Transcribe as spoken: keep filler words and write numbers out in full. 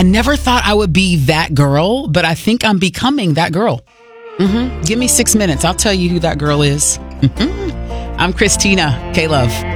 I never thought I would be that girl, but I think I'm becoming that girl. Mm-hmm. Give me six minutes. I'll tell you who that girl is. Mm-hmm. I'm Christina K. Love.